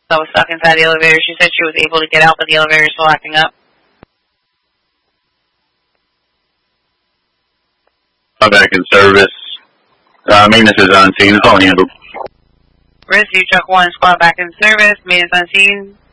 that was stuck inside the elevator. She said she was able to get out, but the elevator is still acting up. Back in service. Maintenance is on scene. It's all handled. Rescue Truck 1, squad back in service. Maintenance on scene.